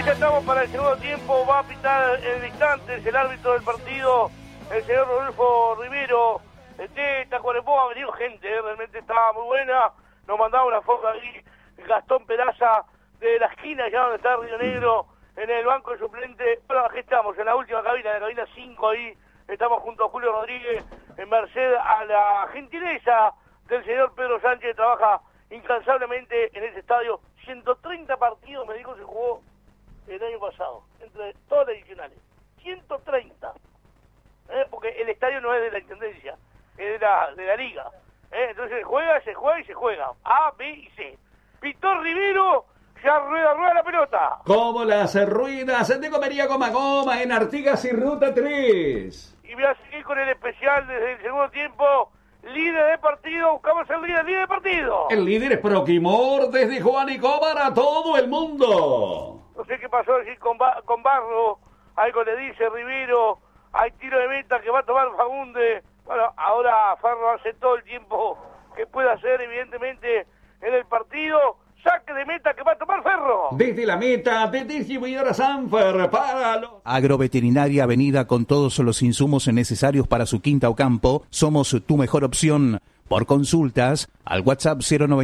ya estamos para el segundo tiempo. Va a pitar en instantes el árbitro del partido, el señor Rodolfo Rivero. Tacuarembó ha venido gente, realmente estaba muy buena. Nos mandaba una foto ahí, Gastón Peraza, de la esquina ya donde está Río Negro, en el banco de suplente. Bueno, aquí estamos, en la última cabina, en la cabina 5 ahí. Estamos junto a Julio Rodríguez, en merced a la gentileza del señor Pedro Sánchez, que trabaja incansablemente en ese estadio. 130 partidos, me dijo, se jugó el año pasado, entre todas las adicionales. 130. Porque el estadio no es de la Intendencia, es de la Liga. Entonces se juega y se juega. A, B y C. Pitó Rivero, ya rueda la pelota. Como las ruinas de Comería Goma Goma en Artigas y Ruta 3. Y voy a seguir con el especial desde el segundo tiempo. Líder de partido, buscamos el líder de partido. El líder es Proquimor desde Juanico para todo el mundo. No sé qué pasó aquí con Barro, algo le dice Rivero, hay tiro de meta que va a tomar Fagunde. Bueno, ahora Ferro hace todo el tiempo que puede hacer, evidentemente, en el partido. Saque de meta que va a tomar Ferro. Desde la meta de distribuidora Sanfer para los... Agroveterinaria Avenida, con todos los insumos necesarios para su quinta o campo. Somos tu mejor opción. Por consultas, al WhatsApp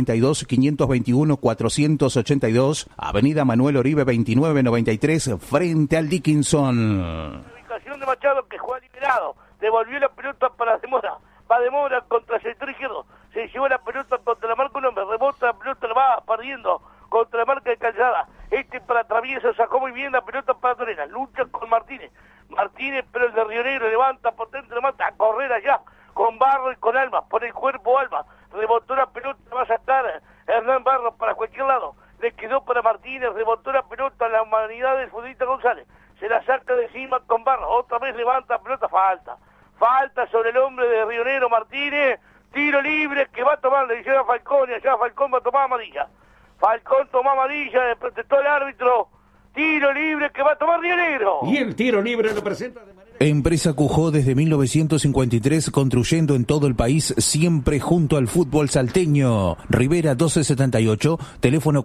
092-521-482, Avenida Manuel Oribe 2993, frente al Dickinson. Ubicación de Machado, que juega liberado. Devolvió la pelota para Demora. Va Demora contra el sector izquierdo. Se llevó la pelota contra la marca un hombre. Rebota la pelota, la va perdiendo contra la marca de Calzada. Para Travieso, sacó muy bien la pelota para Torena. Lucha con Martínez. Pero el de Río Negro levanta, potente, levanta a correr allá. Con Barro y con Alba. Por el cuerpo Alba. Rebotó la pelota, va a sacar Hernán Barro para cualquier lado. Le quedó para Martínez. Rebotó la pelota a la humanidad del futbolista González. Se la saca de encima con Barro. Otra vez levanta pelota, falta sobre el hombre de Río Negro, Martínez. Tiro libre que va a tomar, le dijeron a Falcón, y allá Falcón va a tomar amarilla. Falcón tomó amarilla, protestó el árbitro. Tiro libre que va a tomar Río Negro. Y el tiro libre lo presenta de manera... Empresa Cujó desde 1953, construyendo en todo el país, siempre junto al fútbol salteño. Rivera 1278, teléfono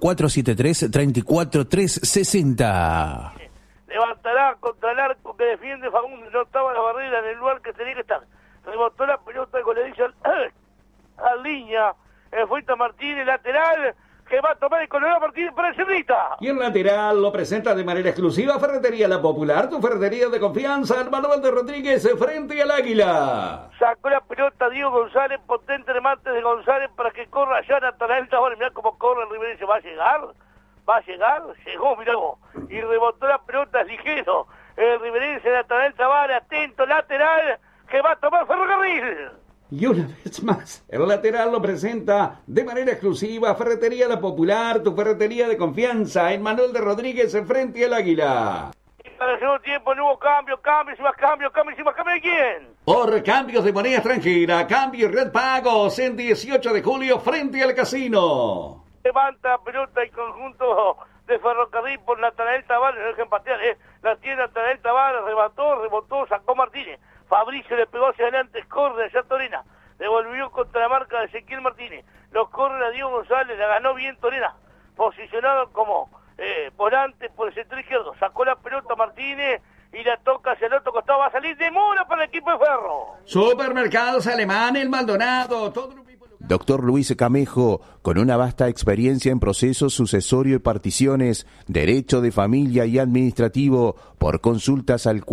473-34360. Levantará contra el arco que defiende Fagundes, no estaba la barrera en el lugar que tenía que estar. Rebotó la pelota con le dice a línea, Fuita Martínez, lateral, que va a tomar el Colorado Martínez para el Cerrita. Y el lateral lo presenta de manera exclusiva Ferretería La Popular, tu ferretería de confianza, hermano Valde Rodríguez, frente al Águila. Sacó la pelota Diego González, potente remate de González para que corra allá Natanael Tavares. Mirá cómo corre el Rivero, ¿va a llegar? Llegó, mirá vos. Y rebotó la pelota ligero. El riverense Natanael Tavares, atento, lateral, que va a tomar Ferrocarril. Y una vez más, el lateral lo presenta de manera exclusiva Ferretería La Popular, tu ferretería de confianza, en Manuel de Rodríguez, frente al Águila. Y para el segundo tiempo no hubo cambio y más cambio ¿de quién? Por cambios de moneda extranjera, cambio y red pagos en 18 de julio frente al Casino. Levanta pelota el conjunto de Ferrocarril por Natanael Tavares, no dejen patear, la tiene Natanael Tavares, rebotó, sacó Martínez. Fabricio le pegó hacia adelante, corre allá Torena, devolvió contra la marca de Ezequiel Martínez, los corre a Diego González, la ganó bien Torena, posicionado como volante por el sector izquierdo, sacó la pelota Martínez y la toca hacia el otro costado, va a salir Demora para el equipo de Ferro. Supermercados Alemán, El Maldonado, todo un... Doctor Luis Camejo, con una vasta experiencia en procesos sucesorio y particiones, derecho de familia y administrativo, por consultas al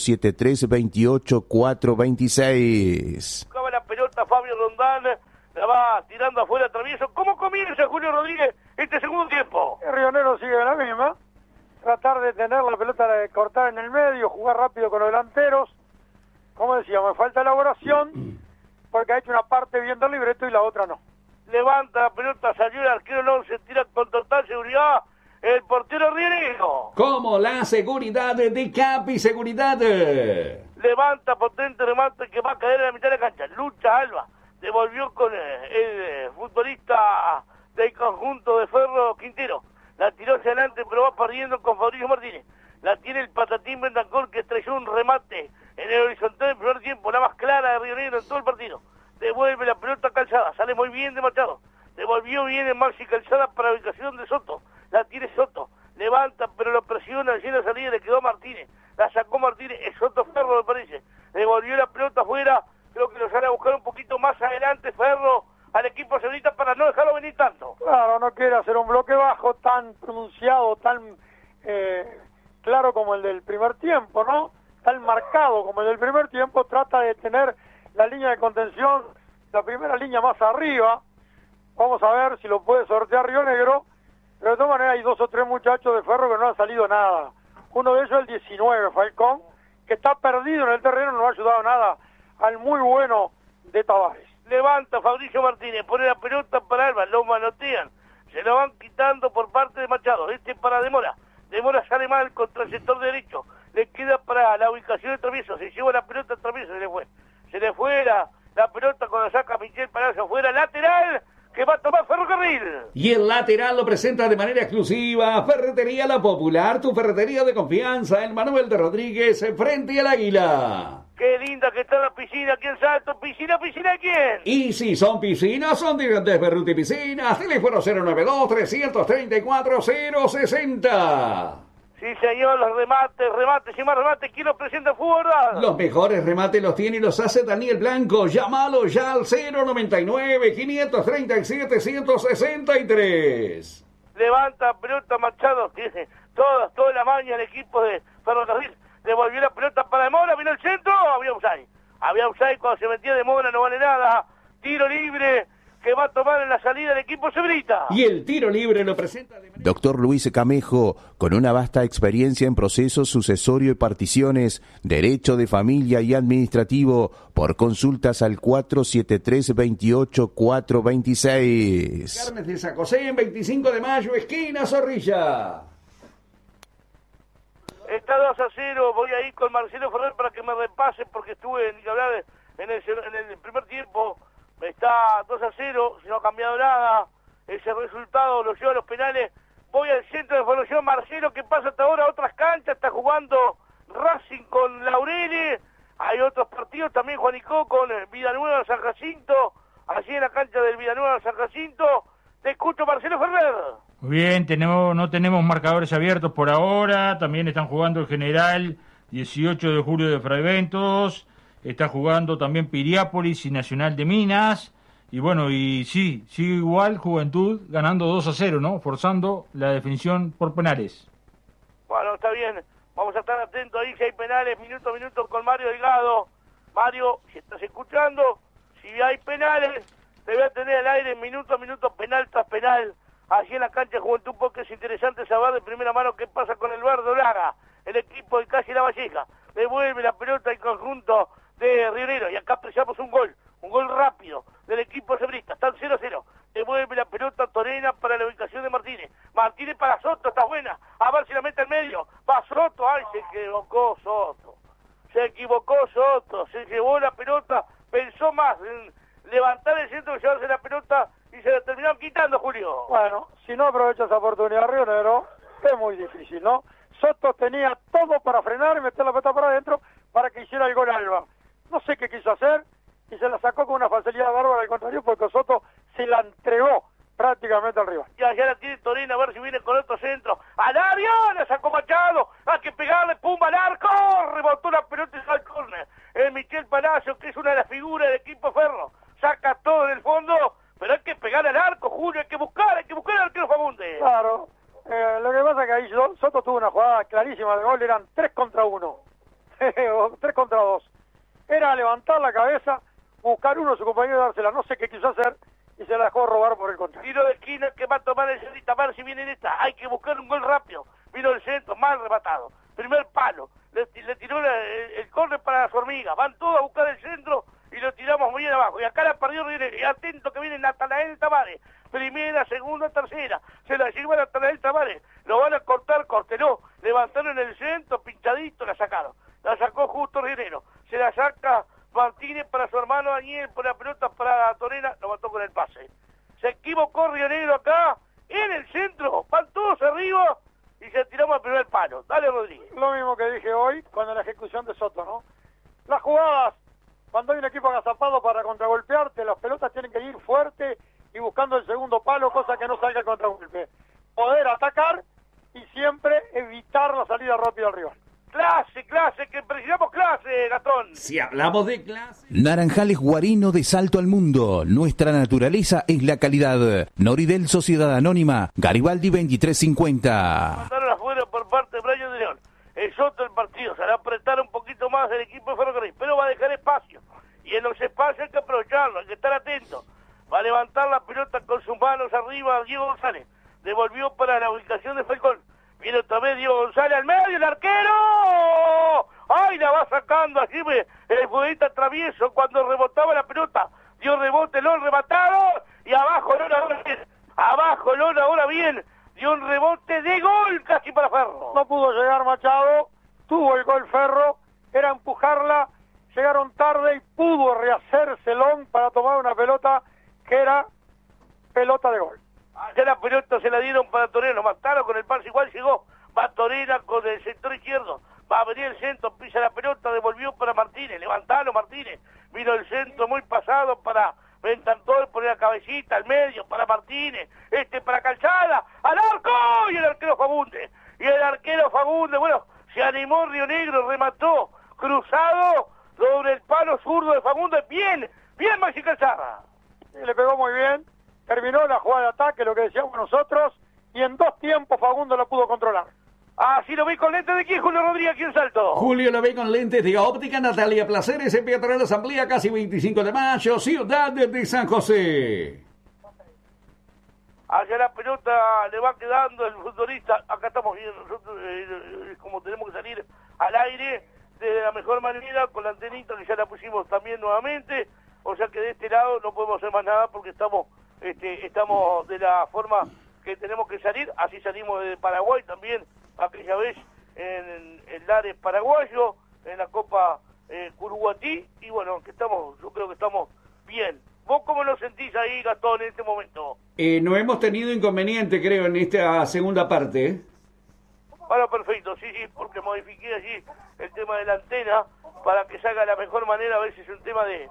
473-28-426. Buscaba la pelota Fabio Rondán, la va tirando afuera Travieso. ¿Cómo comienza Julio Rodríguez este segundo tiempo? El Río Negro sigue la misma, tratar de tener la pelota cortada en el medio, jugar rápido con los delanteros. Como decía, me falta elaboración, porque ha hecho una parte bien del libreto y la otra no. Levanta la pelota, salió el arquero, no se tira con total seguridad el portero Río Negro. Como la seguridad de Capi Seguridad. Levanta potente remate que va a caer en la mitad de la cancha. Lucha Alba, devolvió con el futbolista del conjunto de Ferro Quintero. La tiró hacia adelante, pero va perdiendo con Fabricio Martínez. La tiene el Patatín Bentancor, que estrelló un remate en el horizontal del primer tiempo, la más clara de Río Negro en todo el partido. Devuelve la pelota Calzada, sale muy bien de Machado. Devolvió bien en Maxi Calzada para la ubicación de Soto. La tiene Soto, levanta, pero lo presiona, allí en la salida le quedó Martínez, la sacó Martínez, es otro Ferro me parece, le volvió la pelota afuera, creo que lo sale a buscar un poquito más adelante Ferro al equipo señorita para no dejarlo venir tanto. Claro, no quiere hacer un bloque bajo tan pronunciado, tan claro como el del primer tiempo, ¿no? Tan marcado como el del primer tiempo, trata de tener la línea de contención, la primera línea más arriba. Vamos a ver si lo puede sortear Río Negro, pero de todas maneras hay 2 o 3 muchachos de Ferro que no han salido nada. Uno de ellos el 19, Falcón, que está perdido en el terreno, no ha ayudado nada al muy bueno de Tavares. Levanta Fabricio Martínez, pone la pelota para Alba, lo manotean, se lo van quitando por parte de Machado, para Demora sale mal contra el sector derecho, le queda para la ubicación de Travieso, se lleva la pelota a Travieso, se le fue la pelota cuando saca Michel Palacio afuera, lateral, que va a tomar Ferrocarril. Y el lateral lo presenta de manera exclusiva Ferretería La Popular, tu ferretería de confianza, en Manuel de Rodríguez, frente al Águila. Qué linda que está la piscina aquí en Salto. ¿Piscina de quién? Y si son piscinas, son Digantes Berruti Piscinas. Teléfono 092-334-060. Sí, señor, los remates y más remates. ¿Quién los presenta el fútbol? Los mejores remates los tiene y los hace Daniel Blanco. Llámalo ya al 099-530-163. Levanta pelota Machado. Tiene toda la maña el equipo de Ferrocarril. Devolvió la pelota para Demora, vino el centro, había offside cuando se metía Demora, no vale nada, tiro libre que va a tomar en la salida el equipo Cebrita. Y el tiro libre lo presenta Doctor Luis Camejo, con una vasta experiencia en procesos sucesorio y particiones, derecho de familia y administrativo, por consultas al 473-28-426. Carnes de San José en 25 de mayo, esquina Zorrilla. Está 2-0, voy a ir con Marcelo Ferrer para que me repase porque estuve en el primer tiempo. Está 2-0, si no ha cambiado nada, ese resultado lo lleva a los penales. Voy al centro de formación, Marcelo, que pasa hasta ahora a otras canchas, está jugando Racing con Laureli, hay otros partidos también, Juanico con Villanueva San Jacinto, allí en la cancha del Villanueva San Jacinto. Te escucho, Marcelo Ferrer. Muy bien, no tenemos marcadores abiertos por ahora, también están jugando el General 18 de julio de Fraiventos, está jugando también Piriápolis y Nacional de Minas, y bueno, y sí, sigue igual Juventud ganando 2-0, ¿no? Forzando la definición por penales. Bueno, está bien, vamos a estar atentos ahí si hay penales, minuto a minuto con Mario Delgado. Mario, si estás escuchando, si hay penales, te voy a tener al aire minuto a minuto, penal tras penal, allí en la cancha de Juventud, porque es interesante saber de primera mano qué pasa con el Bardo Laga, el equipo de Calle La Valleja. Devuelve la pelota en conjunto de Río Negro, y acá apreciamos un gol rápido del equipo cebrista, están 0-0. Devuelve la pelota Torena para la ubicación de Martínez para Soto, está buena, a ver si la mete al medio, va Soto, ay, se equivocó Soto, se llevó la pelota, pensó más en levantar el centro que llevarse la pelota y se la terminaron quitando, Julio. Bueno, si no aprovecha esa oportunidad Río Negro, es muy difícil, ¿no? Soto tenía todo para frenar y meter la pelota para adentro para que hiciera el gol Alba. No sé qué quiso hacer y se la sacó con una facilidad bárbara, al contrario, porque Soto se la entregó prácticamente al rival. Ya la tiene Torena, a ver si viene con otro centro. ¡Al área! ¡La sacó Machado! ¡Hay que pegarle! ¡Pumba al arco! Rebotó la pelota y sale al córner. El Michel Palacio, que es una de las figuras del equipo Ferro, saca todo del fondo, pero hay que pegar al arco, Julio, hay que buscar al arquero Fagundes. Claro, lo que pasa es que ahí Soto tuvo una jugada clarísima de gol, eran 3 contra 1, 3 contra 2. Era levantar la cabeza, buscar uno a su compañero y dársela, no sé qué quiso hacer, y se la dejó robar por el contrario. Tiro de esquina que va a tomar el Cerrita, a ver si viene en esta, hay que buscar un gol rápido. Vino el centro, mal rematado, primer palo, le tiró el córner para las hormigas, van todos a buscar el centro y lo tiramos muy bien abajo, y acá la perdió Río, y atento que viene Natanael Tavares, primera, segunda, tercera, se la lleva Natanael Tavares, lo van a cortar, córtelo, levantaron en el centro, pinchadito, la sacaron, la sacó justo Rinero, se la saca Martínez para su hermano Daniel, por la pelota para Torena, lo mató con el pase, se equivocó Río Negro acá, en el centro, van todos arriba, y se tiramos al primer palo, dale Rodríguez. Lo mismo que dije hoy, cuando la ejecución de Soto, ¿no? Las jugadas, cuando hay un equipo agazapado para contragolpearte, las pelotas tienen que ir fuerte y buscando el segundo palo, cosa que no salga el contragolpe. Poder atacar y siempre evitar la salida rápida al rival. Clase, que precisamos clase, Gastón. Si hablamos de clase... Naranjales Guarino de Salto al Mundo. Nuestra naturaleza es la calidad. Noridel Sociedad Anónima, Garibaldi 2350. Mandaron afuera por parte de Brian de León. Es otro el partido, se hará apretar un poquito más el equipo de Ferrocarril, pero va a dejar espacio. Y en los espacios hay que aprovecharlo, hay que estar atento. Va a levantar la pelota con sus manos arriba Diego González. Devolvió para la ubicación de Falcón. Viene otra vez Diego González al medio, el arquero. ¡Ay, la va sacando así el futbolista travieso cuando rebotaba la pelota! Dio rebote, lo rematado y abajo Lona ahora bien. Abajo Lona ahora bien. Dio un rebote de gol casi para Ferro. No pudo llegar Machado, tuvo el gol Ferro, era empujarla, llegaron tarde y pudo rehacerse Long para tomar una pelota que era pelota de gol. Allá la pelota se la dieron para Torena, lo mataron con el pase, igual llegó. Va Torena con el sector izquierdo, va a venir el centro, pisa la pelota, devolvió para Martínez, levantalo Martínez. Vino el centro muy pasado para Bentantol, poner la cabecita al medio para Martínez, para Calzada, al arco, y el arquero Fagunde, bueno, se animó Río Negro, remató, cruzado, sobre el palo zurdo de Fagunde, bien Maxi Calzada. Sí, le pegó muy bien, terminó la jugada de ataque, lo que decíamos nosotros, y en 2 tiempos Fagunde lo pudo controlar. Así lo vi con lentes de quién, Julio Rodríguez, aquí en Salto. Julio lo ve con lentes de óptica Natalia Placeres en Peatonal Asamblea, casi 25 de mayo, Ciudad de San José. Allá la pelota le va quedando el futbolista. Acá estamos bien, nosotros como tenemos que salir al aire de la mejor manera, con la antenita que ya la pusimos también nuevamente. O sea que de este lado no podemos hacer más nada porque estamos de la forma que tenemos que salir. Así salimos de Paraguay también, aquella vez en el Lares paraguayo, en la Copa Curuguatí. Y bueno, yo creo que estamos bien. ¿Vos cómo lo sentís ahí, Gastón, en este momento? No hemos tenido inconveniente, creo, en esta segunda parte. Bueno, perfecto, sí, porque modifiqué allí el tema de la antena para que salga de la mejor manera. A veces es un tema de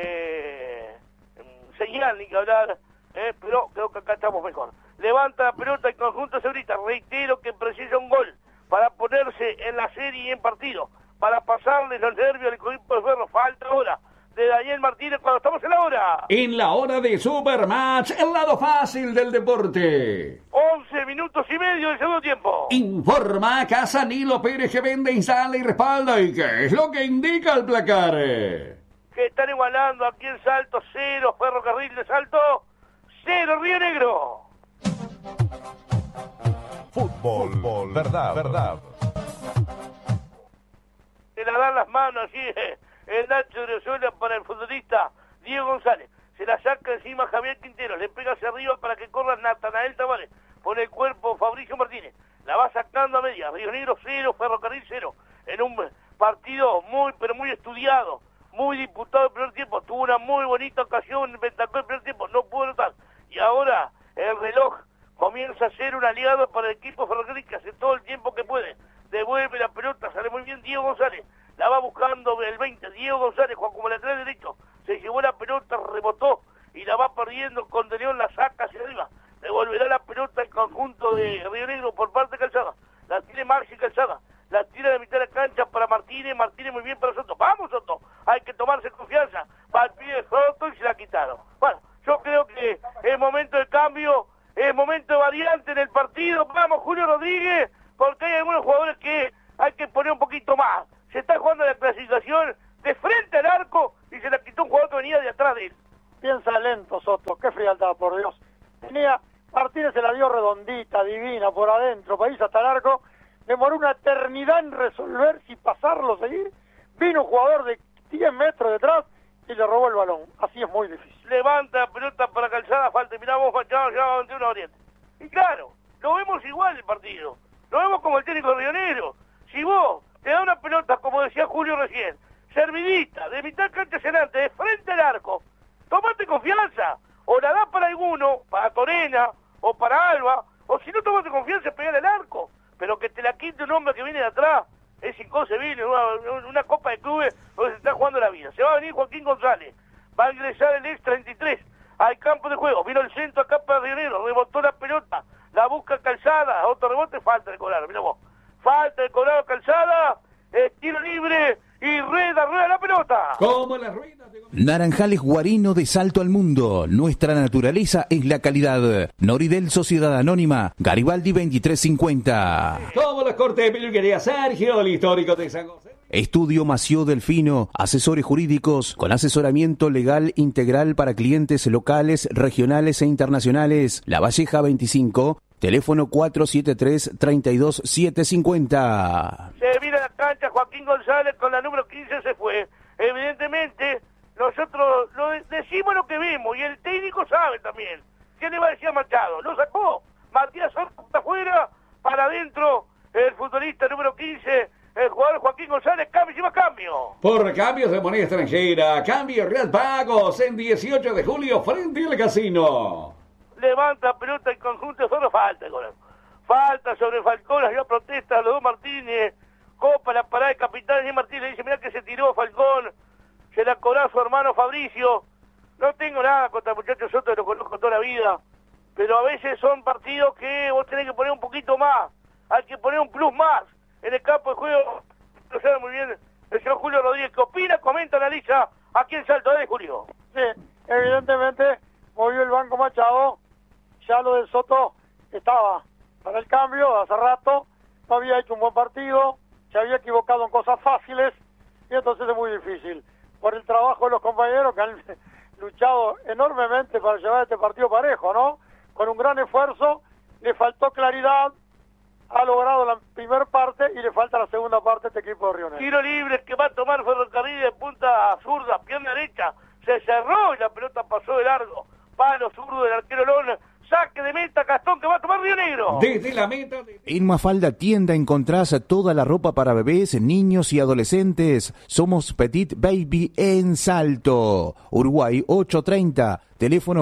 señal, ni que hablar, pero creo que acá estamos mejor. Levanta la pelota el conjunto Cebrita. Reitero que precisa un gol para ponerse en la serie y en partido, para pasarle los nervios al equipo de Ferro. Falta ahora de Daniel Martínez cuando estamos en la hora. En la hora de Supermatch, el lado fácil del deporte. 11 minutos y medio del segundo tiempo. Informa Casanilo Pérez, que vende, instala y respalda. ¿Y qué es lo que indica el placar? Que están igualando aquí en Salto, 0 Ferrocarril de Salto, 0 Río Negro. Fútbol, verdad. Se la dan las manos así el Nacho de Osola para el futbolista Diego González. Se la saca encima Javier Quintero, le pega hacia arriba para que corra Natanael Tavares. Pone el cuerpo Fabricio Martínez, la va sacando a media. Río Negro 0, Ferrocarril 0. En un partido muy estudiado, muy disputado el primer tiempo. Tuvo una muy bonita ocasión en Bentacó el primer tiempo, no pudo notar. Y ahora el reloj comienza a ser un aliado para el equipo Ferrocarril, que hace todo el tiempo que puede. Devuelve la pelota, sale muy bien Diego González. La va buscando el 20, Diego González, Juan como lateral derecho. Se llevó la pelota, rebotó y la va perdiendo con De León, la saca hacia arriba. Devolverá la pelota al conjunto de Río Negro por parte de Calzada. La tiene Maxi Calzada. La tira de mitad de la cancha para Martínez. Martínez muy bien para Soto. ¡Vamos, Soto! Hay que tomarse confianza. Va al pie de Soto y se la quitaron. Bueno, yo creo que es momento de cambio, es momento de variante en el partido. Vamos, Julio Rodríguez, porque hay algunos jugadores que hay que poner un poquito más. Se está jugando la clasificación de frente al arco y se la quitó un jugador que venía de atrás de él. Piensa lento Soto, qué frialdad, por Dios. Martínez se la dio redondita, divina, por adentro, país hasta el arco. Demoró una eternidad en resolver si pasarlo o seguir. Vino un jugador de 10 metros detrás y le robó el balón. Así es muy difícil. Levanta la pelota para Calzada, falta. Mirá vos, Machado, ya ante una Oriente. Y claro, lo vemos igual el partido. Lo vemos como el técnico de Río Negro. Si vos te da una pelota, como decía Julio recién, servidita, de mitad cancha hacia adelante, de frente al arco, tomate confianza. O la da para alguno, para Torena, o para Alba, o si no tomate confianza, pegale al arco. Pero que te la quite un hombre que viene de atrás es inconcebible. Una Copa de Clubes donde se está jugando la vida. Se va a venir Joaquín González, va a ingresar el ex-33 al campo de juego. Vino el centro acá para Río Negro, rebotó la pelota, la busca Calzada, otro rebote, falta de cobrar. Mirá vos, falta de Colorado Calzada, tiro libre y rueda la pelota. Como las ruedas de... Naranjales Guarino de Salto al Mundo. Nuestra naturaleza es la calidad. Noridel Sociedad Anónima, Garibaldi 2350. Como los cortes de peluquería Sergio, el histórico de San José. Estudio Mació Delfino, asesores jurídicos con asesoramiento legal integral para clientes locales, regionales e internacionales. La Valleja 25, teléfono 473-32750. Se viene a la cancha Joaquín González con la número 15, se fue. Evidentemente, nosotros decimos lo que vemos y el técnico sabe también. ¿Qué le va a decir a Machado? Lo sacó. Matías Orta afuera, para adentro, el futbolista número 15, el jugador Joaquín González, cambio y más cambio. Por cambios de moneda extranjera, cambio real pagos en 18 de julio frente al casino. Levanta pelota en conjunto, solo falta, falta sobre Falcón, ya protesta a los dos Martínez, copa la parada de capitán y Martínez le dice, mirá que se tiró Falcón, se la cobró a su hermano Fabricio. No tengo nada contra el muchacho Soto, lo conozco toda la vida, pero a veces son partidos que vos tenés que poner un poquito más, hay que poner un plus más en el campo de juego. Lo sabe muy bien el señor Julio Rodríguez, ¿qué opina? Comenta, analiza aquí en Salto de Julio. Sí, evidentemente movió el banco Machado, ya lo del Soto estaba para el cambio hace rato, no había hecho un buen partido, se había equivocado en cosas fáciles y entonces es muy difícil. Por el trabajo de los compañeros que han luchado enormemente para llevar este partido parejo, ¿no? Con un gran esfuerzo, le faltó claridad, ha logrado la primera parte y le falta la segunda parte a este equipo de Río Negro. Tiro libre que va a tomar Ferrocarril de punta zurda, pierna derecha, se cerró y la pelota pasó de largo. Palo zurdo del arquero Lona, saque de meta Gastón que va a tomar Río Negro. Desde la meta... En Mafalda Tienda encontrás toda la ropa para bebés, niños y adolescentes. Somos Petit Baby en Salto. Uruguay 830, teléfono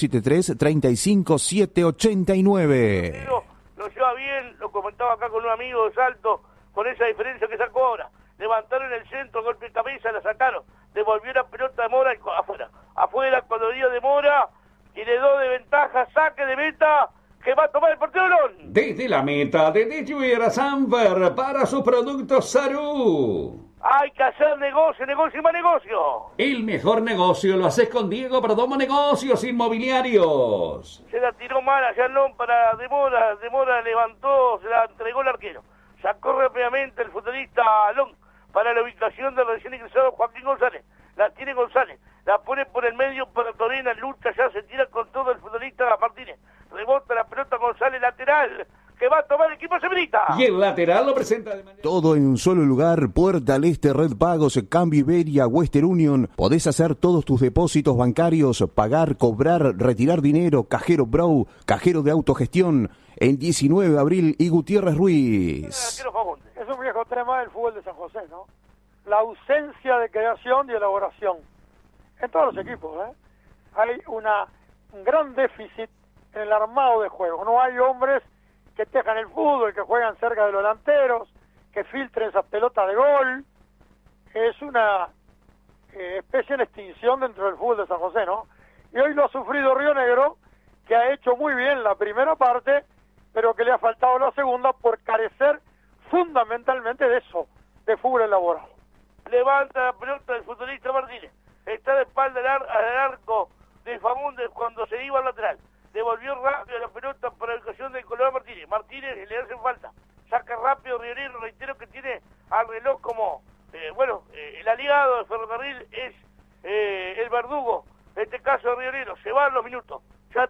473-35789. Lo lleva bien, lo comentaba acá con un amigo de Salto, con esa diferencia que sacó ahora. Levantaron el centro, golpe de cabeza, la sacaron. Devolvió la pelota de Mora afuera. Afuera, cuando dio de Mora, tiene 2 de ventaja, saque de meta, que va a tomar el partido Lon. Desde la meta de distribuidora Sanfer para sus productos Sarú. Hay que hacer negocio, negocio y más negocio. El mejor negocio lo haces con Diego Perdomo Negocios Inmobiliarios. Se la tiró mal a Lon para Demora levantó, se la entregó el arquero. Sacó rápidamente el futbolista Lon para la ubicación del recién ingresado Joaquín González. La tiene González, la pone por el medio para Torena, lucha, ya se tira con todo el futbolista Martínez. Rebota la pelota González, lateral, que va a tomar el equipo Severita. Y el lateral lo presenta de manera... Todo en un solo lugar, Puerta al Este, Red Pagos, Cambio Iberia, Western Union. Podés hacer todos tus depósitos bancarios, pagar, cobrar, retirar dinero, Cajero Bro, Cajero de Autogestión, en 19 de abril y Gutiérrez Ruiz. Es un viejo tema del fútbol de San José, ¿no? La ausencia de creación y elaboración en todos los equipos, ¿eh? Hay un gran déficit en el armado de juego. No hay hombres que tejan el fútbol, que juegan cerca de los delanteros, que filtren esas pelotas de gol. Es una especie de extinción dentro del fútbol de San José, ¿no? Y hoy lo ha sufrido Río Negro, que ha hecho muy bien la primera parte, pero que le ha faltado la segunda por carecer fundamentalmente de eso, de fútbol elaborado. Levanta la pelota del futbolista Martínez, está de espalda al arco de Fagundes cuando se iba al lateral. Devolvió rápido la pelota para la educación del Colorado Martínez. Martínez le hace falta. Saca rápido Río Negro, reitero que tiene al reloj como, el aliado de Ferrocarril es el verdugo. En este caso de Río Negro, se van los minutos. Ya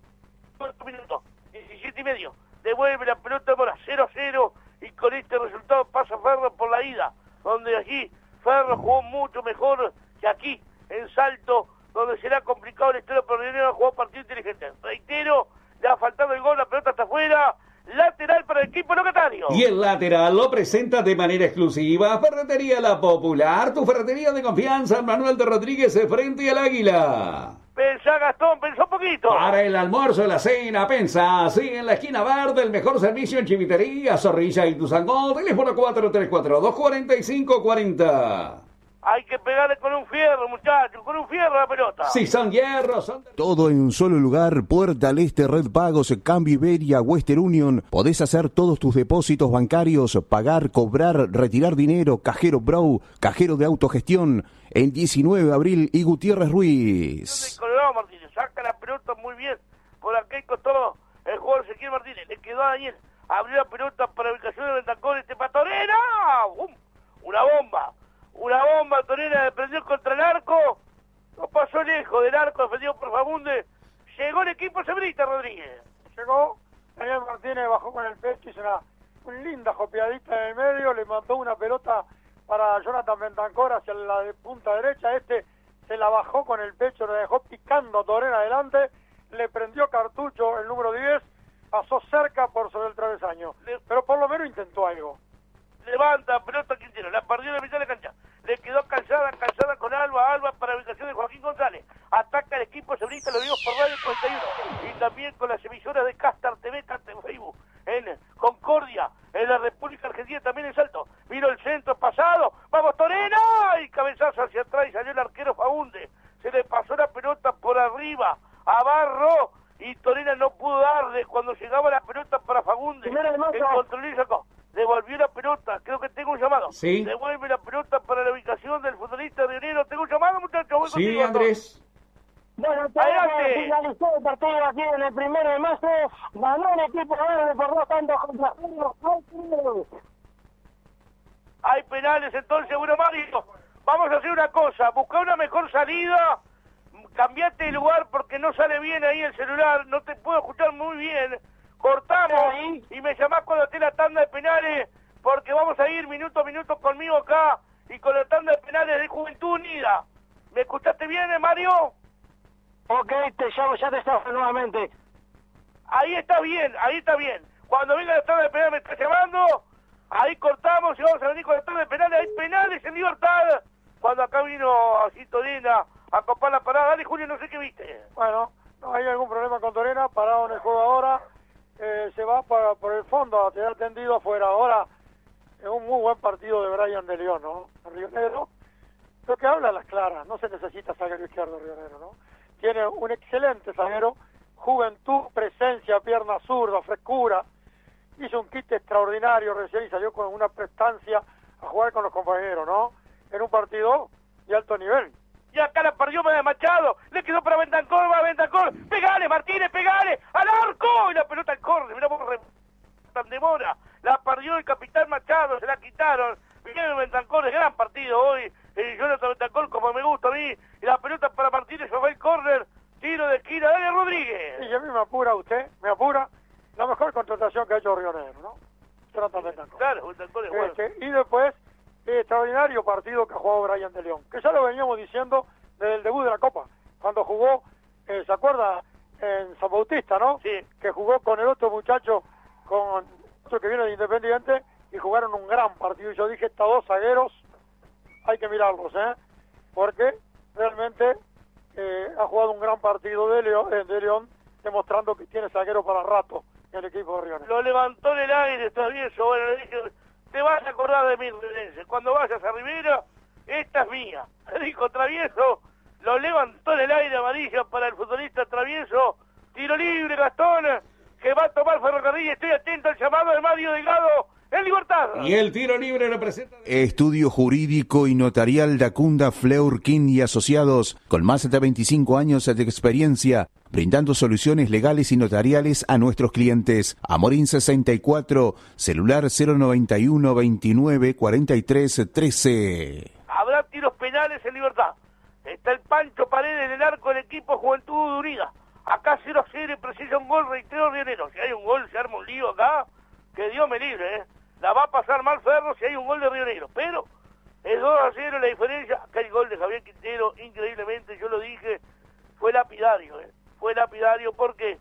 4 minutos, 17 y medio. Devuelve la pelota Mora, 0-0 y con este resultado pasa Ferro por la ida, donde allí Ferro jugó mucho mejor que aquí, en Salto, donde será complicado el estilo, pero Río Negro jugó partido inteligente. Reitero, le ha faltado el gol, la pelota está afuera, lateral para el equipo locatario. Y el lateral lo presenta de manera exclusiva Ferretería La Popular, tu ferretería de confianza, Manuel de Rodríguez frente al Águila. Pensá, Gastón, pensó poquito. Para el almuerzo, la cena, pensá, sí, en la esquina verde, el mejor servicio en chivitería, Zorrilla y Tuzangó, teléfono 434-245-40. Hay que pegarle con un fierro, muchachos, con un fierro a la pelota. Si son hierros, son... Todo en un solo lugar, Puerta al Este Red Pagos, Cambio Iberia, Western Union. Podés hacer todos tus depósitos bancarios, pagar, cobrar, retirar dinero, cajero Bro, cajero de autogestión, en 19 de abril y Gutiérrez Ruiz. Colorado Martínez, saca la pelota muy bien, por aquel costado el jugador Ezequiel Martínez, le quedó a Daniel, abrió la pelota para la ubicación de Bentancor, Torena, una bomba, Torena defendió contra el arco, no pasó lejos del arco, defendido por Fagundes, llegó el equipo Sebrita Rodríguez. Llegó, Daniel Martínez bajó con el pecho, hizo una linda jopeadita en el medio, le mandó una pelota para Jonathan Bentancor hacia la de punta derecha, se la bajó con el pecho, le dejó picando a Torena adelante, le prendió cartucho el número 10, pasó cerca por sobre el travesaño, pero por lo menos intentó algo. Levanta pelota Quintero, la perdió en la mitad de la cancha, le quedó cansada con Alba para la ubicación de Joaquín González, ataca el equipo sebrista, lo vimos por Radio 41 y también con las emisoras de Castar TV, Castar Facebook, en Concordia, en la República Argentina, también en Salto, vino el centro pasado, vamos Torena, y cabezazo hacia atrás y salió el arquero Fagundes, se le pasó la pelota por arriba a Barro y Torena no pudo darle cuando llegaba la pelota para Fagundes, el control sacó. Devolvió la pelota, creo que tengo un llamado. Sí. Devuelve la pelota para la ubicación del futbolista rionero. Tengo un llamado, muchachos. Sí, Andrés. Bueno, adelante. Finalizó el partido aquí en el 1 de marzo. Ganó el equipo verde por 2 tantos contra 1. Hay penales entonces, bueno, Mario. Vamos a hacer una cosa, buscar una mejor salida. Cambiate de lugar porque no sale bien ahí el celular. No te puedo escuchar muy bien. Cortamos y me llamás cuando esté la tanda de penales, porque vamos a ir minuto a minuto conmigo acá y con la tanda de penales de Juventud Unida. ¿Me escuchaste bien, Mario? Ok, te llamo, ya te estás nuevamente. Ahí está bien, ahí está bien. Cuando venga la tanda de penales me está llamando, ahí cortamos y vamos a venir con la tanda de penales. Hay penales en Libertad. Cuando acá vino así Torena a copar la parada. Dale, Julio, no sé qué viste. Bueno, no hay algún problema con Torena, parado en el juego ahora. Se va por el fondo, a tener tendido afuera. Ahora es un muy buen partido de Brian de León, ¿no? El Rionero, lo que habla a las claras, no se necesita zaguero izquierdo Rionero, ¿no? Tiene un excelente zaguero, juventud, presencia, pierna zurda, frescura, hizo un kit extraordinario recién y salió con una prestancia a jugar con los compañeros, ¿no? En un partido de alto nivel. Y acá la perdió Machado, le quedó para Bentancor, va Bentancor, pegale Martínez, pegale, al arco, y la pelota al córner, mirá vos, tan demora, la perdió el capitán Machado, se la quitaron, viene Bentancor, es gran partido hoy, Jonathan Bentancor como me gusta a mí, y la pelota para Martínez, se fue el córner, tiro de esquina, dale Rodríguez. Y a mí me apura me apura, la mejor contratación que ha hecho Rionero, ¿no? Jonathan Bentancor. Claro, Bentancor es bueno. Y después, extraordinario partido que ha jugado Brian de León, que ya lo veníamos diciendo desde el debut de la Copa, cuando jugó, ¿se acuerda? En San Bautista, ¿no? Sí. Que jugó con el otro muchacho, con otro que viene de Independiente, y jugaron un gran partido. Y yo dije, estos dos zagueros, hay que mirarlos, porque realmente ha jugado un gran partido de León, demostrando que tiene zaguero para rato en el equipo de Rionero. Lo levantó en el aire, Travieso, bueno, le dije, te vas a acordar de mí, Renense, cuando vayas a Rivera, esta es mía. Le dijo Travieso, lo levantó en el aire, amarilla para el futbolista Travieso, tiro libre, Gastón, que va a tomar Ferrocarril, estoy atento al llamado de Mario Delgado, en Libertad. Y el tiro libre representa... Estudio jurídico y notarial Dacunda, Fleur, King y Asociados, con más de 25 años de experiencia, brindando soluciones legales y notariales a nuestros clientes. Amorín 64, celular 091 29 43 13. Habrá tiros penales en Libertad. Está el Pancho Paredes en el arco del equipo Juventud Unida. Acá 0-0 precisa un gol, reitero, Rionero. Si hay un gol, se arma un lío acá, que Dios me libre, La va a pasar mal Ferro si hay un gol de Rionero. Pero es 2-0 la diferencia. Acá el gol de Javier Quintero, increíblemente, yo lo dije, fue lapidario, Fue lapidario porque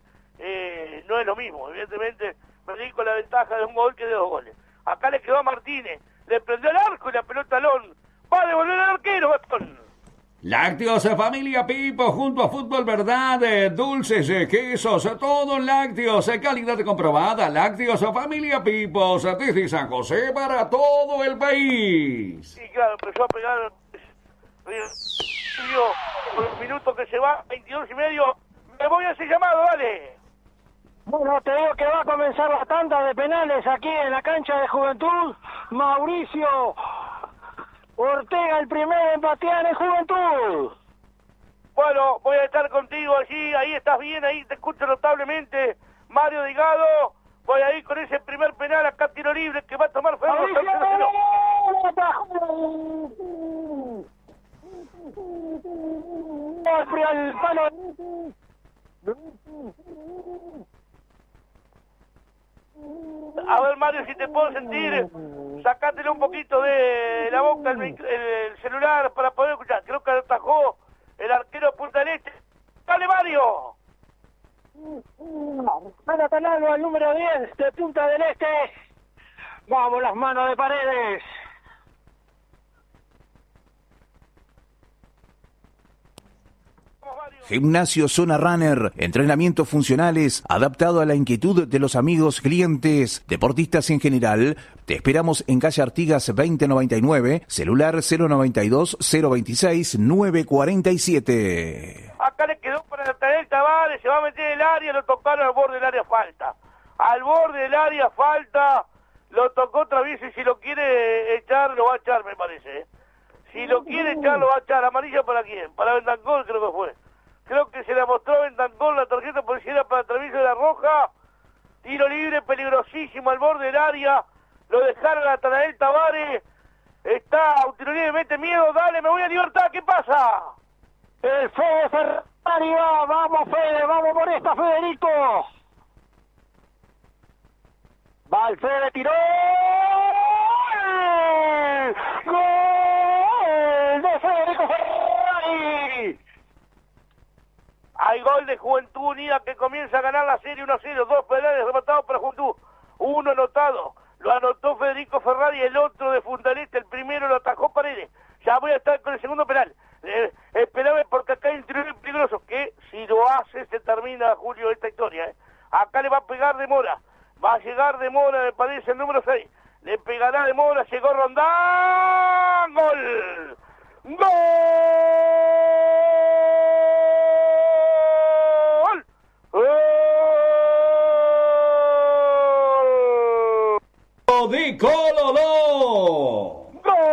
no es lo mismo. Evidentemente, me di con la ventaja de un gol que de 2 goles. Acá le quedó a Martínez, le prendió el arco y la pelota talón. Va a devolver al arquero, Gastón. Lácteos Familia Pipo, junto a Fútbol Verdad, dulces, quesos, todo en lácteos, calidad comprobada. Lácteos Familia Pipo, desde San José para todo el país. Sí, claro, empezó a pegar Por los minutos que se va, 22:30. Me voy a ese llamado, dale. Bueno, te digo que va a comenzar la tanda de penales aquí en la cancha de Juventud. Mauricio Ortega, el primero en patear en Juventud. Bueno, voy a estar contigo allí, ahí estás bien, ahí te escucho notablemente. Mario Delgado, voy a ir con ese primer penal acá, tiro libre, que va a tomar Ferro. Al palo. A ver, Mario, si te puedo sentir, sacátele un poquito de la boca el celular para poder escuchar. Creo que atajó el arquero de Punta del Este. ¡Dale, Mario! Para Tanaldo, al número 10 de Punta del Este. Vamos, las manos de Paredes. Gimnasio Zona Runner, entrenamientos funcionales adaptado a la inquietud de los amigos, clientes, deportistas en general. Te esperamos en calle Artigas 2099, celular 092-026-947. Acá le quedó para Nathanael Tavares, se va a meter en el área, lo tocaron al borde del área, falta. Al borde del área, falta, lo tocó otra vez y si lo quiere echar, lo va a echar, me parece. Si lo quiere echar, lo va a echar. ¿Amarilla para quién? Para Bentancor, creo que fue. Creo que se le mostró a Bentancor la tarjeta por si era para Treviso de la Roja. Tiro libre, peligrosísimo al borde del área. Lo dejaron a Nathanael Tavares. Está un tiro libre, mete miedo, dale, me voy a Libertad, ¿qué pasa? El Fede Ferrari va, vamos Fede, vamos por esta, Federico. Va el Fede, tiró. ¡Gol de Federico Ferrari! Hay gol de Juventud Unida que comienza a ganar la serie 1-0, 2 penales rematados para Juventud, uno anotado, lo anotó Federico Ferrari, el otro de Punta del Este, el primero lo atajó Paredes. Ya voy a estar con el segundo penal. Esperame porque acá hay un tiro peligroso que si lo hace se termina, Julio, esta historia. Acá le va a pegar de Mora, va a llegar de Mora, me parece el número 6, le pegará de Mora, llegó Rondán, gol, gol. De Cololó.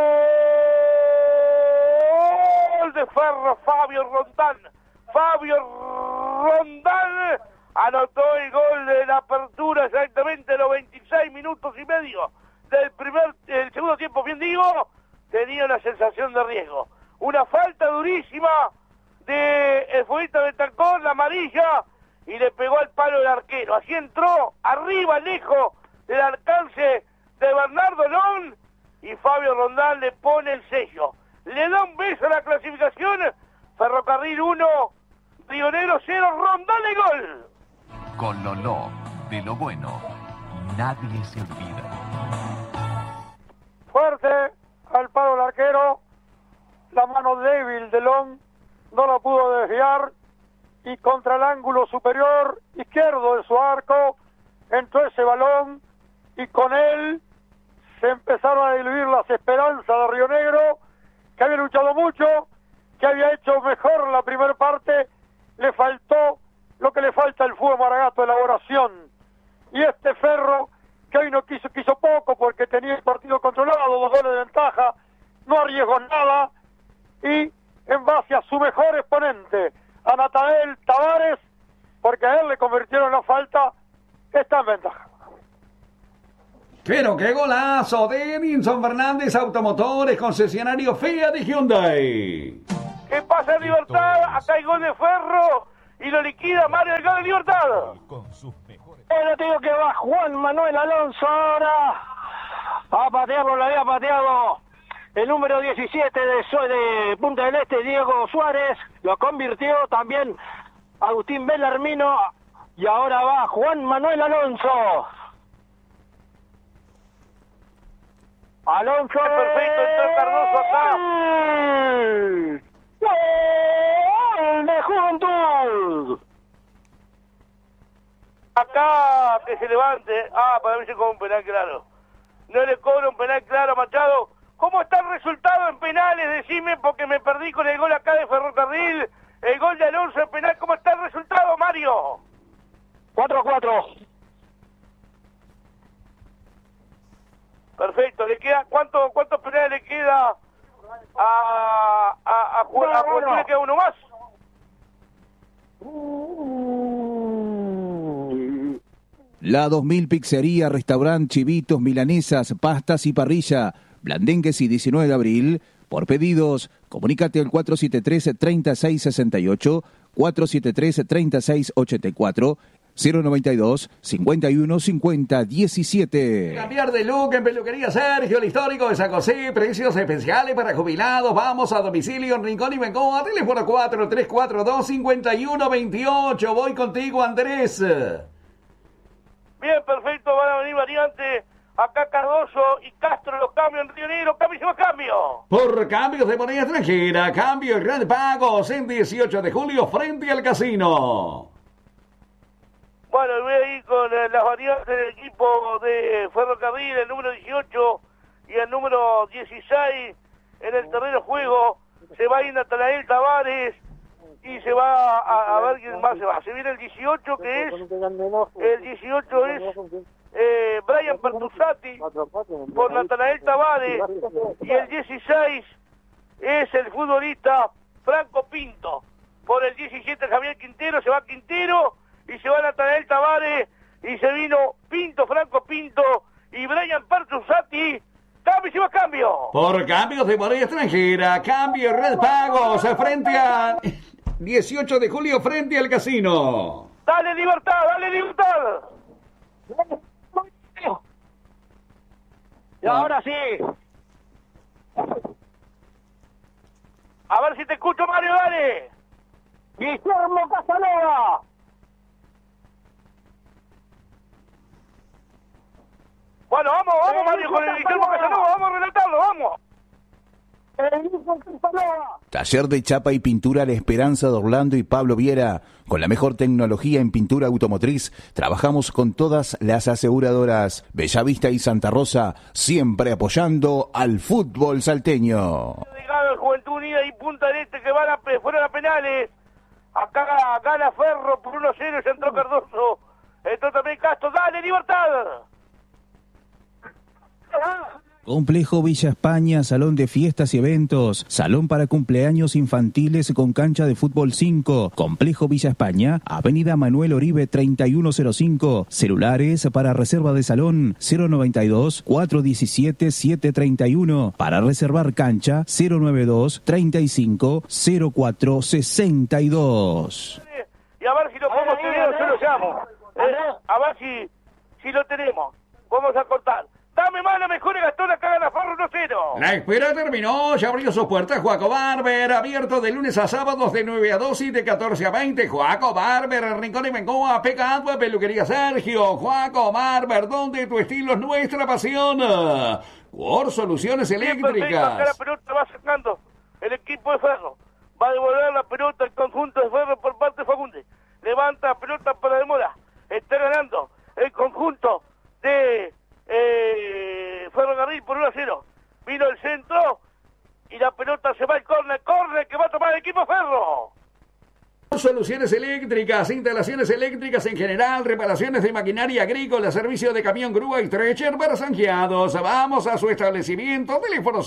Gol de Ferro, Fabio Rondán. Fabio Rondán anotó el gol de la apertura exactamente a los 26 minutos y medio del segundo tiempo. Bien digo, tenía una sensación de riesgo. Una falta durísima de el futbolista Bentancor, la amarilla, y le pegó al palo del arquero. Así entró arriba, lejos del alcance de Bernardo Lón, y Fabio Rondán le pone el sello. Le da un beso a la clasificación. Ferrocarril 1, Río Negro 0, Rondán de gol. Con Loló, de lo bueno, nadie se olvida. Fuerte al palo del arquero, la mano débil de Lón no la pudo desviar y contra el ángulo superior izquierdo de su arco entró ese balón y con él se empezaron a diluir las esperanzas de Río Negro, que había luchado mucho, que había hecho mejor la primera parte, le faltó lo que le falta al fútbol Maragato, elaboración. Y este Ferro, que hoy no quiso poco porque tenía el partido controlado, 2 goles de ventaja, no arriesgó nada, y en base a su mejor exponente, a Nathanael Tavares, porque a él le convirtieron la falta, está en ventaja. Pero qué golazo de Edinson Fernández, Automotores, concesionario Fiat y Hyundai. ¿Qué pasa en Libertad? Acá hay gol de Ferro y lo liquida Mario Delgado de Libertad. Bueno, te digo que va Juan Manuel Alonso ahora a patearlo, lo había pateado el número 17 de Punta del Este, Diego Suárez, lo convirtió también Agustín Belarmino y ahora va Juan Manuel Alonso. Alonso. Perfecto, entró Cardoso acá. ¡Gol de Juventud! Acá que se levante. Para mí se cobra un penal claro. No le cobra un penal claro a Machado ¿Cómo está el resultado en penales? Decime, porque me perdí con el gol acá de Ferrocarril. El gol de Alonso en penal. ¿Cómo está el resultado, Mario? 4-4. Perfecto. ¿Le queda cuántos penales le queda a Juventud? ¿Le queda uno más? La 2000 Pizzería, Restaurant, Chivitos, Milanesas, Pastas y Parrilla. Blandengues y 19 de abril. Por pedidos, comunícate al 473-3668, 473-3684, 092 51 50 17. Cambiar de look en Peluquería Sergio, el histórico de San José, precios especiales para jubilados. Vamos a domicilio en Rincón y Bengoa, teléfono 4342-5128. Voy contigo, Andrés. Bien, perfecto, van a venir variantes. Acá Cardoso y Castro los cambios en Río Negro. Cambio y más cambio. Por cambios de moneda extranjera, cambio y grandes pagos en 18 de julio frente al casino. Bueno, voy a ir con las variantes del equipo de Ferrocarril, el número 18 y el número 16 en el terreno de juego. Se va a ir Natanael Tavares y se va a ver quién más se va. Se viene el 18, que es... El 18 es Brian Pertusati por Natanael Tavares, y el 16 es el futbolista Franco Pinto. Por el 17 Javier Quintero, se va Quintero y se va Natanael Tavares, y se vino Pinto, Franco Pinto y Brian Pertusati. Cambio y más cambio. Por cambios de moneda extranjera, cambio y red pagos frente a 18 de julio frente al casino. Dale Libertad, dale Libertad. Y ahora sí. A ver si te escucho, Mario, dale. Guillermo Casanova. Bueno, vamos, Mario, con el Guillermo Casanova, vamos a relatarlo, vamos. Taller de chapa y pintura La Esperanza de Orlando y Pablo Viera. Con la mejor tecnología en pintura automotriz, trabajamos con todas las aseguradoras. Bellavista y Santa Rosa, siempre apoyando al fútbol salteño. Llegado el Juventud Unida y Punta del Este, que van fueron a penales. Acá gana Ferro por 1-0, ya entró Cardoso. Entró también Castro. Dale, Libertad. Complejo Villa España, salón de fiestas y eventos, salón para cumpleaños infantiles con cancha de fútbol 5. Complejo Villa España, Avenida Manuel Oribe 3105. Celulares para reserva de salón 092 417 731. Para reservar cancha 092 35 04 62. Y a ver si lo podemos tener, yo lo llamo. A ver si lo tenemos. Vamos a cortar. Dame mano, mejor Gastón, acá gana Ferro 1-0. La espera terminó, ya abrió sus puertas Juaco Barber, abierto de lunes a sábados de 9 a 2 y de 14 a 20. Juaco Barber, Rincón y Bengoa, pegado a Peluquería Sergio. Juaco Barber, donde tu estilo es nuestra pasión. Por soluciones eléctricas. Acá la pelota va sacando el equipo de Ferro. Va a devolver la pelota al conjunto de Ferro por parte de Fagundes. Levanta pelota para Demora. Está ganando el conjunto de Ferrocarril por 1-0. Vino el centro y la pelota se va al córner que va a tomar el equipo Ferro. Soluciones eléctricas, instalaciones eléctricas en general, reparaciones de maquinaria agrícola, servicio de camión, grúa y stretcher para zanjeados. Vamos a su establecimiento, teléfono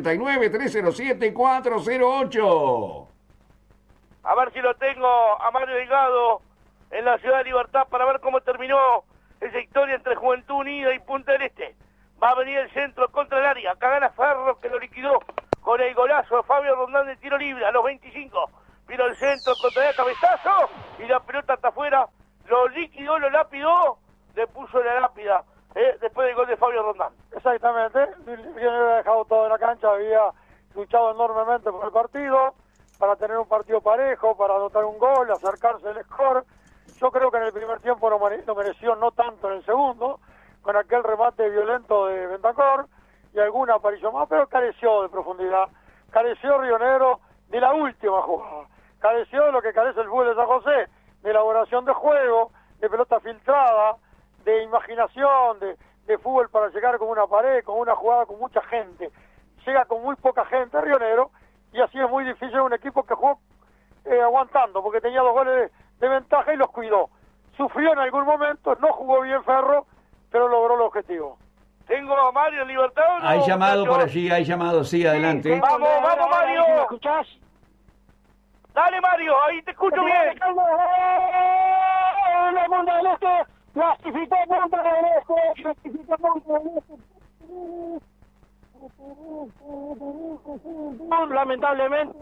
099-307-408. A ver si lo tengo a Mario Delgado en la Ciudad de Libertad para ver cómo terminó esa historia entre Juventud Unida y Punta del Este. Va a venir el centro contra el área. Acá gana Ferro, que lo liquidó con el golazo de Fabio Rondán de tiro libre a los 25. Vino el centro contra el cabezazo y la pelota hasta afuera. Lo liquidó, lo lapidó, le puso la lápida después del gol de Fabio Rondán. Exactamente. Bien había dejado todo en la cancha, había luchado enormemente por el partido, para tener un partido parejo, para anotar un gol, acercarse al score. Yo creo que en el primer tiempo lo mereció, no tanto en el segundo, con aquel remate violento de Bentancor y alguna aparición más, pero careció de profundidad. Careció Río Negro de la última jugada. Careció de lo que carece el fútbol de San José, de elaboración de juego, de pelota filtrada, de imaginación, de fútbol para llegar con una pared, con una jugada con mucha gente. llega con muy poca gente Río Negro, y así es muy difícil un equipo que jugó aguantando, porque tenía 2 goles de ventaja y los cuidó. Sufrió en algún momento, no jugó bien Ferro, pero logró el objetivo. Tengo a Mario en libertad. ¿O no, Hay llamado muchachos? por allí, hay llamado, sí, adelante. Vamos, vamos, Mario. ¿Me escuchás? Dale, Mario, ahí te escucho bien. La Punta del Este, clasificó Punta del Este, clasificó Punta del Este. Lamentablemente.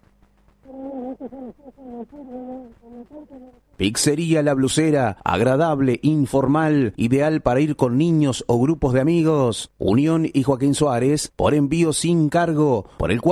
Pizzería La Blusera, agradable, informal, ideal para ir con niños o grupos de amigos. Unión y Joaquín Suárez, por envío sin cargo, por el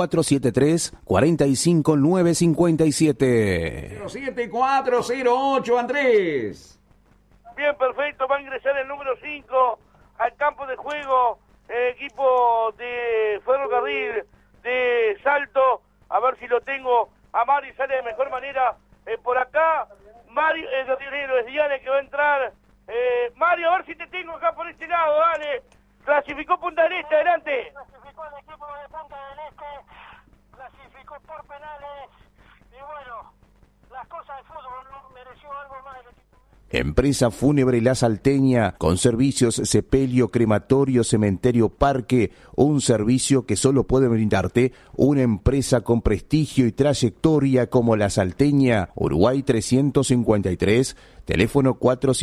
473-45957. 07408, Andrés. Bien, perfecto, va a ingresar el número 5 al campo de juego, equipo de Ferrocarril de Salto, a ver si lo tengo a Mario y sale de mejor manera por acá. Mario, de Río Negro, es Diane que va a entrar. Mario, a ver si te tengo acá por este lado, dale. Clasificó Punta del Este, adelante. Clasificó el equipo de Punta del Este, clasificó por penales, y bueno, las cosas del fútbol, ¿no? Mereció algo más el equipo. Empresa Fúnebre La Salteña, con servicios sepelio, crematorio, cementerio, parque, un servicio que solo puede brindarte una empresa con prestigio y trayectoria como La Salteña, Uruguay 353, teléfono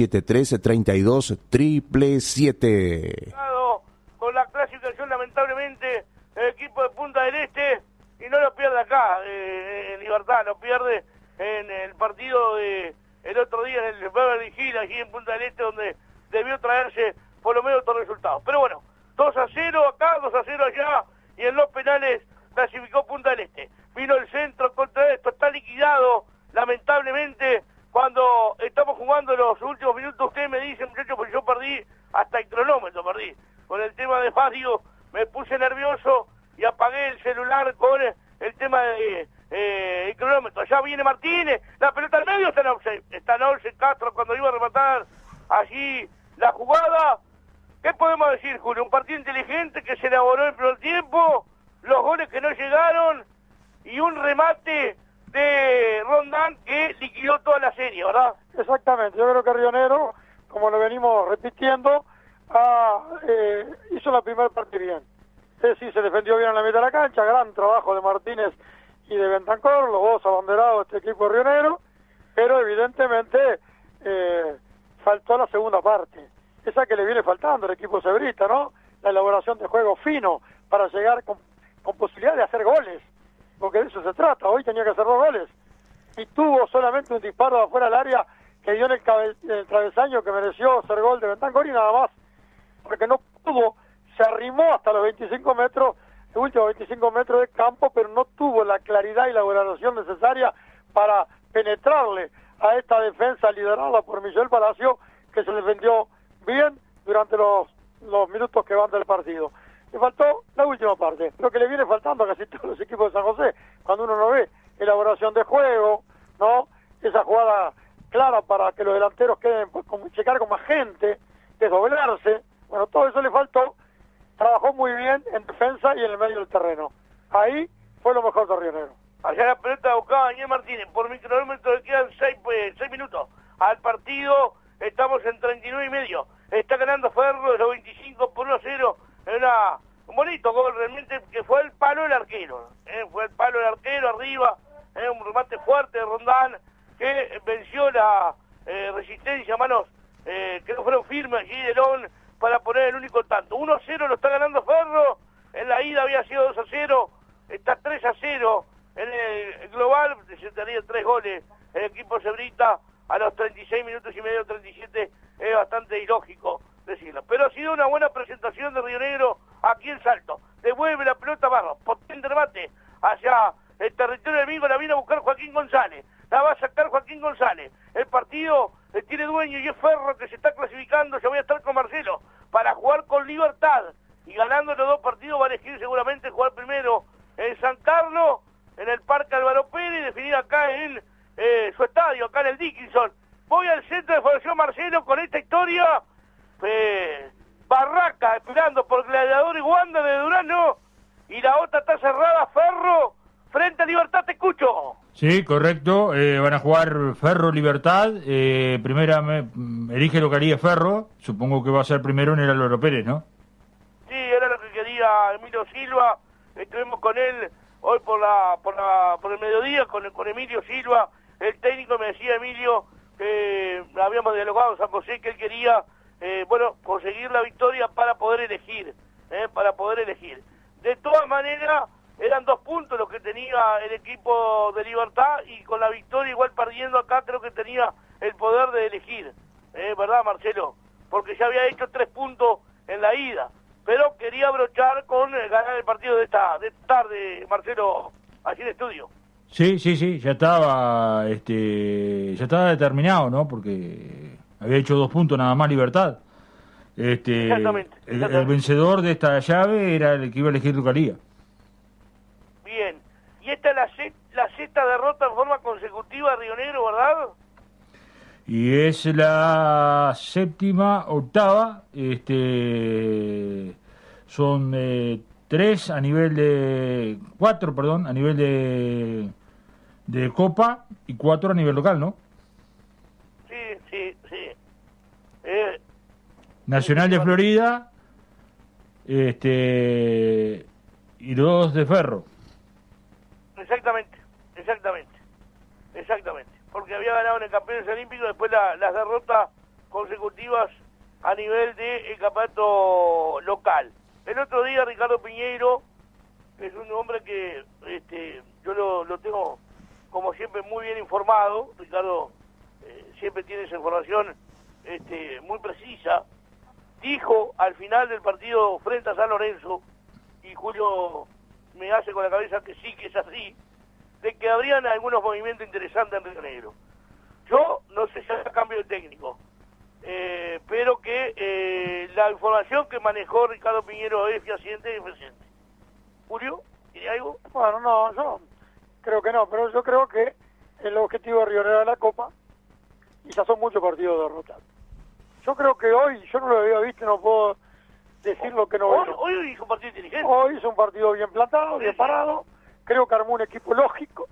473-32-777. Con la clasificación, lamentablemente, el equipo de Punta del Este, y no lo pierde acá, en Libertad, lo pierde en el partido de el otro día en el Beverly Hills, aquí en Punta del Este, donde debió traerse por lo menos otros resultados. Pero bueno, 2-0 acá, 2-0 allá, y en los penales clasificó Punta del Este. Vino el centro contra esto, está liquidado, lamentablemente, cuando estamos jugando los últimos minutos. Ustedes me dicen, muchachos, pues yo perdí hasta el cronómetro, perdí. Con el tema de Mario me puse nervioso y apagué el celular con el tema de el cronómetro. Ya viene Martínez, la pelota al medio, está en offside Castro cuando iba a rematar allí la jugada. ¿Qué podemos decir, Julio? Un partido inteligente que se elaboró en el primer tiempo, los goles que no llegaron y un remate de Rondán que liquidó toda la serie, ¿verdad? Exactamente, yo creo que Río Negro, como lo venimos repitiendo, hizo la primera parte bien. Sí, se defendió bien en la mitad de la cancha, gran trabajo de Martínez y de Bentancor, los dos abanderados de este equipo de Río Negro, pero evidentemente faltó la segunda parte, esa que le viene faltando al equipo cebrista, ¿no? La elaboración de juego fino para llegar con posibilidad de hacer goles, porque de eso se trata. Hoy tenía que hacer 2 goles y tuvo solamente un disparo de afuera del área que dio en el travesaño, que mereció ser gol de Bentancor, y nada más, porque no pudo, se arrimó hasta los 25 metros, los últimos 25 metros de campo, pero no tuvo la claridad y la elaboración necesaria para penetrarle a esta defensa liderada por Michel Palacio, que se defendió bien durante los minutos que van del partido. Le faltó la última parte, lo que le viene faltando a casi todos los equipos de San José, cuando uno no ve elaboración de juego, ¿no? Esa jugada clara para que los delanteros queden, pues, checar con más gente, desdoblarse. Bueno, todo eso le faltó. Trabajó muy bien en defensa y en el medio del terreno. Ahí fue lo mejor de Río Negro. Allá la pelota buscaba Daniel Martínez. Por mi cronómetro le quedan 6 minutos al partido. Estamos en 39 y medio. Está ganando Ferro de los 25 por 1-0. Era un bonito gol realmente, que fue el palo del arquero. Fue el palo del arquero arriba. Un remate fuerte de Rondán que venció la resistencia, manos que no fueron firmes allí de Lon para poner el único tanto. 1-0 lo está ganando Ferro. En la ida había sido 2-0. Está 3-0 en el global. Se darían 3 goles el equipo cebrita a los 36 minutos y medio, 37. Es bastante ilógico decirlo. Pero ha sido una buena presentación de Río Negro aquí en Salto. Devuelve la pelota Barro. Potente remate hacia el territorio enemigo. La viene a buscar Joaquín González. La va a sacar Joaquín González. El partido tiene dueño y es Ferro que se está clasificando. Yo voy a estar con Marcelo para jugar con libertad. Y ganando los 2 partidos va a elegir seguramente jugar primero en San Carlos, en el Parque Álvaro Pérez, y definir acá en su estadio, acá en el Dickinson. Voy al centro de formación Marcelo con esta historia. Barraca esperando por Gladiador y Wanda de Durano. y la otra está cerrada, Ferro, frente a Libertad, te escucho. Sí, correcto. Van a jugar Ferro Libertad. Elige localía Ferro. Supongo que va a ser primero en el Álvaro Pérez, ¿no? Sí, era lo que quería Emilio Silva. Estuvimos con él hoy por el mediodía, con Emilio Silva. El técnico me decía, Emilio, que habíamos dialogado en San José, que él quería, conseguir la victoria para poder elegir. De todas maneras, eran 2 puntos los que tenía el equipo de Libertad, y con la victoria igual perdiendo acá creo que tenía el poder de elegir, ¿verdad, Marcelo? Porque ya había hecho 3 puntos en la ida, pero quería abrochar con ganar el partido de esta tarde, Marcelo, allí en estudio. Sí, ya estaba determinado, ¿no? Porque había hecho 2 puntos nada más Libertad. Exactamente. El vencedor de esta llave era el que iba a elegir localía. Bien, y esta es la sexta derrota en forma consecutiva de Río Negro, ¿verdad? Y es la octava, son 4 a nivel de Copa y 4 a nivel local, ¿no? Sí. Nacional de Florida, y 2 de Ferro. Exactamente. Porque había ganado en el Campeonato Olímpico, después las derrotas consecutivas a nivel del campeonato local. El otro día Ricardo Piñeiro, que es un hombre que yo lo tengo como siempre muy bien informado. Ricardo siempre tiene esa información muy precisa. Dijo al final del partido frente a San Lorenzo, y Julio me hace con la cabeza que sí, que es así, de que habrían algunos movimientos interesantes en Río Negro. Yo no sé si habrá cambio de técnico, pero que la información que manejó Ricardo Piñeiro es fehaciente y reciente. Julio, ¿tiene algo? Bueno, no, yo creo que no, pero yo creo que el objetivo de Río Negro de la Copa, y ya son muchos partidos derrotados. Yo creo que hoy, yo no lo había visto, no puedo decir lo que no veo. Hoy hizo un partido inteligente. Hoy hizo un partido bien plantado, bien parado. Creo que armó un equipo lógico,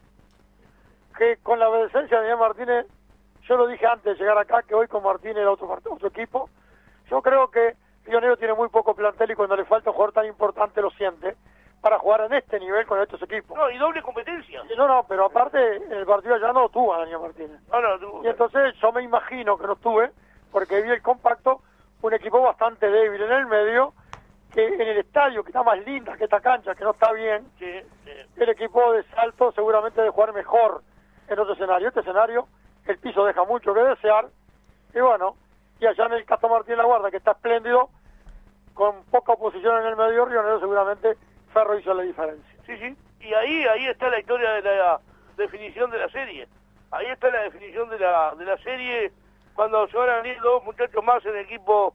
que con la presencia de Daniel Martínez, yo lo dije antes de llegar acá, que hoy con Martínez era otro equipo. Yo creo que Río Negro tiene muy poco plantel, y cuando le falta un jugador tan importante lo siente para jugar en este nivel con estos equipos. No, y doble competencia. No, pero aparte en el partido allá no tuvo a Daniel Martínez. No tuvo. Y entonces yo me imagino que no estuve, porque vi el compacto, un equipo bastante débil en el medio, que en el estadio, que está más linda que esta cancha, que no está bien, Sí. el equipo de Salto seguramente debe jugar mejor en otro escenario. Este escenario, el piso deja mucho que desear, y bueno, y allá en el Castro Martín La Guarda, que está espléndido, con poca oposición en el medio, Río Negro seguramente Ferro hizo la diferencia. Sí, y ahí está la historia de la definición de la serie. Ahí está la definición de la serie, cuando se van a venir 2 muchachos más en el equipo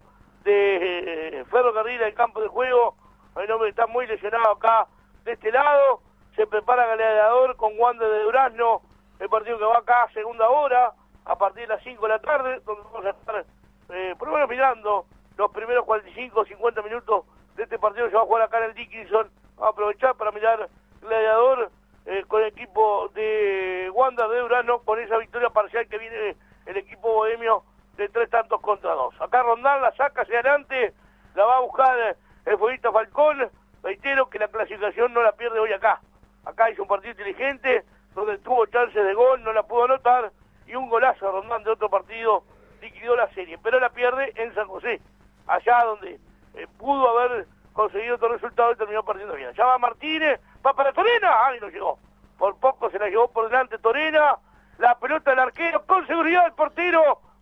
de Ferrocarril al campo de juego. El hombre está muy lesionado acá de este lado. Se prepara Gladiador con Wander de Durazno, el partido que va acá a segunda hora, a partir de las 5 de la tarde, donde vamos a estar por lo menos mirando los primeros 45 50 minutos de este partido. Se va a jugar acá en el Dickinson. Vamos a aprovechar para mirar Gladiador con el equipo de Wander de Durazno, con esa victoria parcial que viene el equipo bohemio de 3-2. Acá Rondán la saca hacia adelante, la va a buscar el futbolista Falcón. Reitero que la clasificación no la pierde hoy acá. Acá hizo un partido inteligente, donde tuvo chances de gol, no la pudo anotar, y un golazo de Rondán de otro partido liquidó la serie, pero la pierde en San José, allá donde pudo haber conseguido otro resultado y terminó perdiendo bien. Ya va Martínez, va para Torena, y no llegó. Por poco se la llevó por delante Torena, la pelota del arquero, con seguridad el portero,